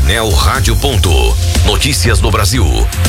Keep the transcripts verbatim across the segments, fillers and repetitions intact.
Painel Rádio Ponto. Notícias do Brasil.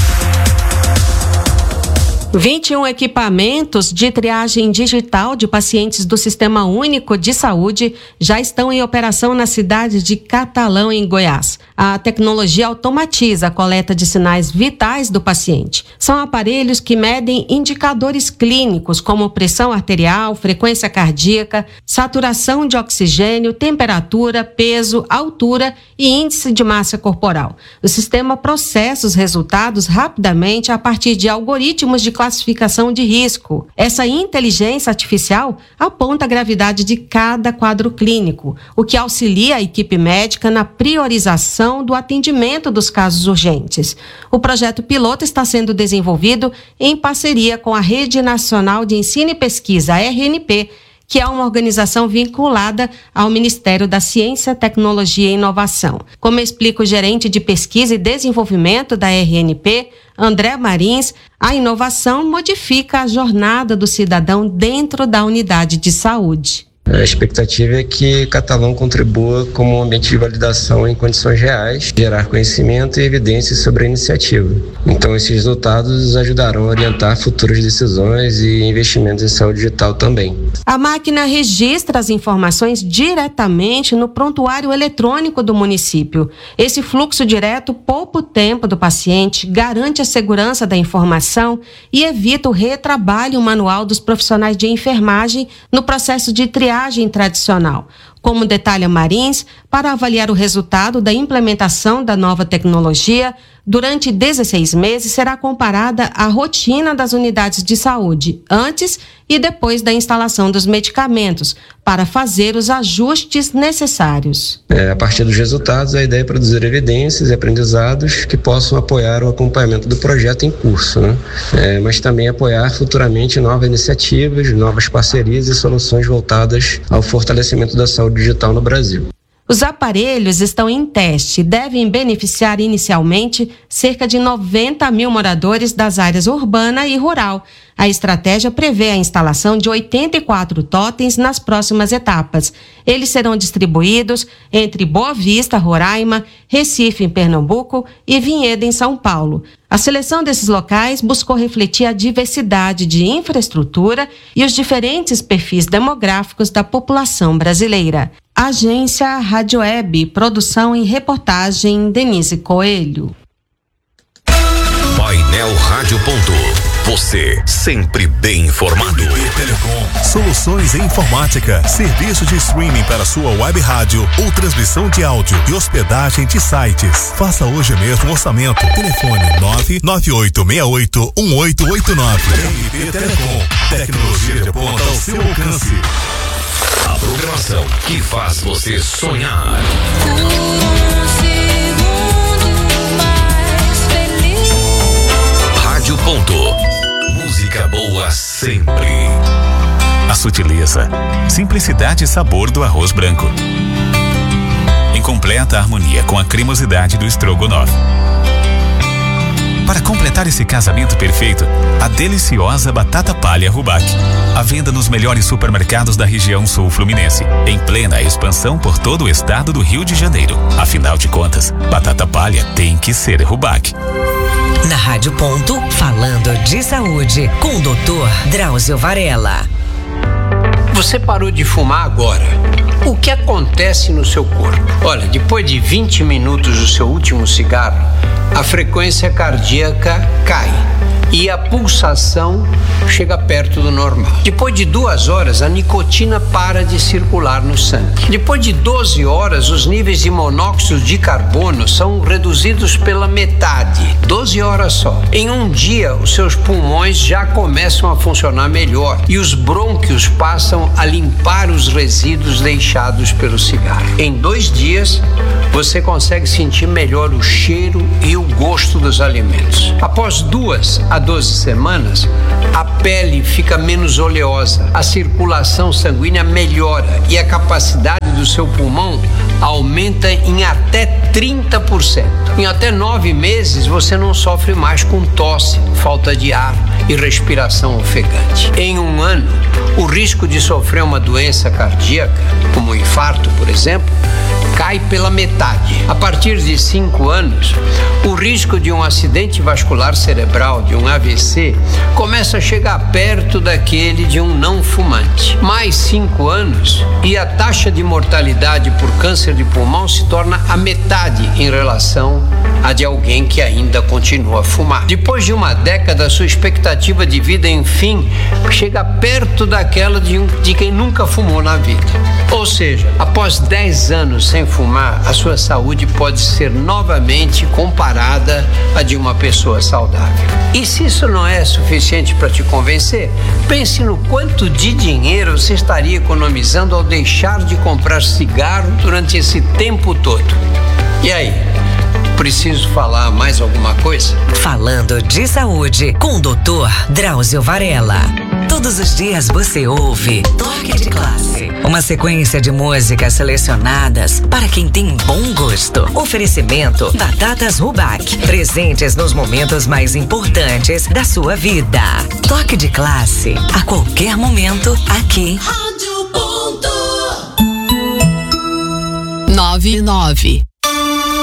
vinte e um equipamentos de triagem digital de pacientes do Sistema Único de Saúde já estão em operação na cidade de Catalão, em Goiás. A tecnologia automatiza a coleta de sinais vitais do paciente. São aparelhos que medem indicadores clínicos como pressão arterial, frequência cardíaca, saturação de oxigênio, temperatura, peso, altura e índice de massa corporal. O sistema processa os resultados rapidamente a partir de algoritmos de classificação de risco. Essa inteligência artificial aponta a gravidade de cada quadro clínico, o que auxilia a equipe médica na priorização do atendimento dos casos urgentes. O projeto piloto está sendo desenvolvido em parceria com a Rede Nacional de Ensino e Pesquisa, a R N P, que é uma organização vinculada ao Ministério da Ciência, Tecnologia e Inovação. Como explica o gerente de pesquisa e desenvolvimento da R N P, André Marins, a inovação modifica a jornada do cidadão dentro da unidade de saúde. A expectativa é que Catalão contribua como um ambiente de validação em condições reais, gerar conhecimento e evidências sobre a iniciativa. Então, esses resultados ajudarão a orientar futuras decisões e investimentos em saúde digital também. A máquina registra as informações diretamente no prontuário eletrônico do município. Esse fluxo direto poupa o tempo do paciente, garante a segurança da informação e evita o retrabalho manual dos profissionais de enfermagem no processo de triagem tradicional. Como detalha Marins, para avaliar o resultado da implementação da nova tecnologia, durante dezesseis meses será comparada a rotina das unidades de saúde, antes e depois da instalação dos medicamentos, para fazer os ajustes necessários. É, a partir dos resultados, a ideia é produzir evidências e aprendizados que possam apoiar o acompanhamento do projeto em curso, né? É, mas também apoiar futuramente novas iniciativas, novas parcerias e soluções voltadas ao fortalecimento da saúde digital no Brasil. Os aparelhos estão em teste e devem beneficiar inicialmente cerca de noventa mil moradores das áreas urbana e rural. A estratégia prevê a instalação de oitenta e quatro totens nas próximas etapas. Eles serão distribuídos entre Boa Vista, Roraima, Recife, em Pernambuco e Vinhedo, em São Paulo. A seleção desses locais buscou refletir a diversidade de infraestrutura e os diferentes perfis demográficos da população brasileira. Agência Rádio Web, produção e reportagem Denise Coelho. Painel Rádio Ponto. Você sempre bem informado. Telecom. Soluções em informática. Serviço de streaming para sua web rádio ou transmissão de áudio e hospedagem de sites. Faça hoje mesmo um orçamento. Telefone nove nove oito seis oito um oito oito nove. R B Telecom. Tecnologia de ponta ao seu alcance. A programação que faz você sonhar. Rádio Ponto. Música boa sempre. A sutileza, simplicidade e sabor do arroz branco. Em completa harmonia com a cremosidade do estrogonofe. Para completar esse casamento perfeito, a deliciosa batata palha Rubac. À venda nos melhores supermercados da região sul fluminense, em plena expansão por todo o estado do Rio de Janeiro. Afinal de contas, batata palha tem que ser Rubac. Na Rádio Ponto, falando de saúde, com o doutor Drauzio Varela. Você parou de fumar agora. O que acontece no seu corpo? Olha, depois de vinte minutos do seu último cigarro, a frequência cardíaca cai e a pulsação chega perto do normal. Depois de duas horas, a nicotina para de circular no sangue. Depois de doze horas, os níveis de monóxido de carbono são reduzidos pela metade. doze horas só. Em um dia, os seus pulmões já começam a funcionar melhor e os brônquios passam a limpar os resíduos deixados pelo cigarro. Em dois dias, você consegue sentir melhor o cheiro e o gosto dos alimentos. Após duas a doze semanas, a pele fica menos oleosa, a circulação sanguínea melhora e a capacidade do seu pulmão aumenta em até trinta por cento. Em até nove meses, você não sofre mais com tosse, falta de ar e respiração ofegante. Em um ano, o risco de sofrer uma doença cardíaca, como um infarto, por exemplo, cai pela metade. A partir de cinco anos, o risco de um acidente vascular cerebral, de um A V C, começa a chegar perto daquele de um não fumante. Mais cinco anos e a taxa de mortalidade por câncer de pulmão se torna a metade em relação à de alguém que ainda continua a fumar. Depois de uma década, sua expectativa de vida, enfim, chega perto daquela de, um, de quem nunca fumou na vida. Ou seja, após dez anos sem fumar, a sua saúde pode ser novamente comparada à de uma pessoa saudável. E se isso não é suficiente para te convencer, pense no quanto de dinheiro você estaria economizando ao deixar de comprar cigarro durante esse tempo todo. E aí? Preciso falar mais alguma coisa? Falando de saúde com o doutor Drauzio Varella. Todos os dias você ouve Toque de Classe, uma sequência de músicas selecionadas para quem tem bom gosto. Oferecimento Batatas Rubac, presentes nos momentos mais importantes da sua vida. Toque de Classe, a qualquer momento, aqui. Rádio ponto nove nove.